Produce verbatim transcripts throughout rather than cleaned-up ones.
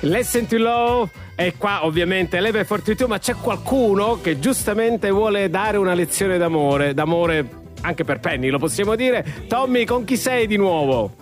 Listen to Love. E qua ovviamente Level quarantadue, ma c'è qualcuno che giustamente vuole dare una lezione d'amore, d'amore anche per Penny, lo possiamo dire. Tommy, con chi sei di nuovo?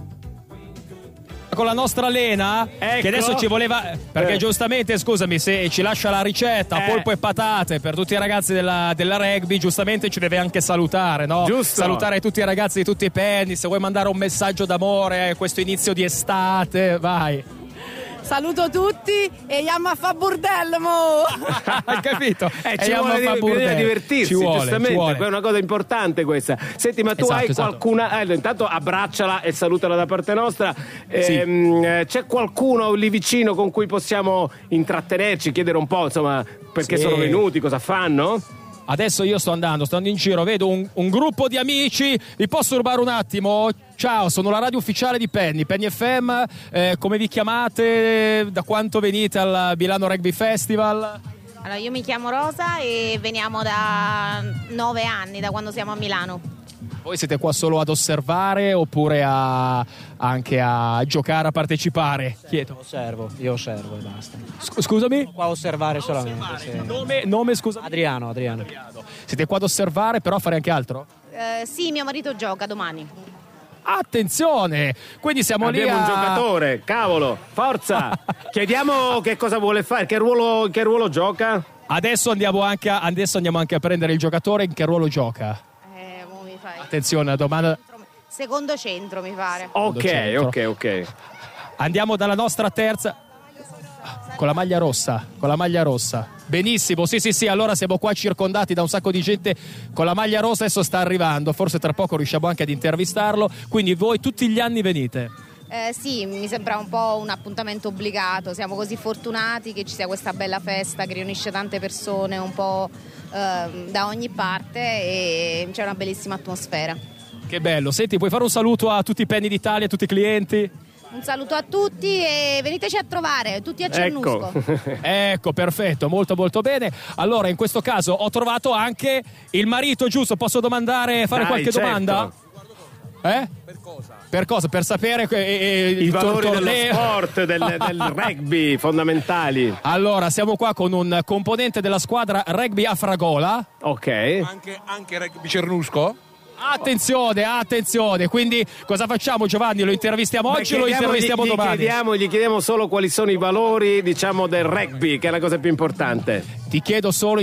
Con la nostra Lena, ecco. Che adesso ci voleva, perché eh. giustamente, scusami, se ci lascia la ricetta, eh. polpo e patate per tutti i ragazzi della, della rugby, giustamente ci deve anche salutare, no? Giusto. Salutare tutti i ragazzi di tutti i Penny, se vuoi mandare un messaggio d'amore, questo inizio di estate, vai. Saluto tutti e andiamo a fa burdello, mo! Hai capito? Eh, ci vuole, di, bisogna divertirsi, ci vuole, giustamente, ci vuole. È una cosa importante questa. Senti, ma tu esatto, hai esatto. qualcuna... Eh, intanto abbracciala e salutala da parte nostra. Sì. Eh, c'è qualcuno lì vicino con cui possiamo intrattenerci, chiedere un po', insomma, perché sì. sono venuti, cosa fanno? Adesso io sto andando, sto andando in giro, vedo un, un gruppo di amici, vi posso rubare un attimo? Ciao, sono la radio ufficiale di Penny, Penny F M, eh, come vi chiamate, da quanto venite al Milano Rugby Festival? Allora, io mi chiamo Rosa e veniamo da nove anni, da quando siamo a Milano. Voi siete qua solo ad osservare oppure a, anche a giocare, a partecipare? Chiedo. Osservo, io osservo e basta. Sc- scusami? Sono qua a osservare solamente. Sì. Nome, nome, scusa. Adriano, Adriano. Siete qua ad osservare, però a fare anche altro? Eh, sì, mio marito gioca domani. Attenzione! Quindi siamo Abbiamo lì a... un giocatore, cavolo, forza! Chiediamo che cosa vuole fare, che ruolo, che ruolo gioca? Adesso andiamo, anche a, adesso andiamo anche a prendere il giocatore, in che ruolo gioca? Eh, mo mi fai. Attenzione, domanda... Secondo centro, mi pare. Ok, centro. ok, ok. Andiamo dalla nostra terza... Con la maglia rossa, con la maglia rossa. Benissimo, sì sì sì, allora siamo qua circondati da un sacco di gente con la maglia rossa, adesso sta arrivando, forse tra poco riusciamo anche ad intervistarlo, quindi voi tutti gli anni venite? Eh, sì, mi sembra un po' un appuntamento obbligato, siamo così fortunati che ci sia questa bella festa che riunisce tante persone un po' eh, da ogni parte e c'è una bellissima atmosfera. Che bello, senti, puoi fare un saluto a tutti i Penny d'Italia, a tutti i clienti? Un saluto a tutti e veniteci a trovare, tutti a Cernusco. Ecco. Ecco, perfetto, molto molto bene. Allora, in questo caso ho trovato anche il marito, giusto? Posso domandare, fare Dai, qualche certo. domanda? Eh? Per cosa? Per cosa? Per sapere eh, eh, I valori dello torneo. sport, del, del rugby fondamentali. Allora, siamo qua con un componente della squadra rugby a Fragola. Ok. Anche, anche rugby Cernusco? Attenzione, attenzione, quindi cosa facciamo, Giovanni? Lo intervistiamo oggi o lo intervistiamo gli, domani? Gli chiediamo, gli chiediamo solo quali sono i valori, diciamo, del rugby, che è la cosa più importante. Ti chiedo solo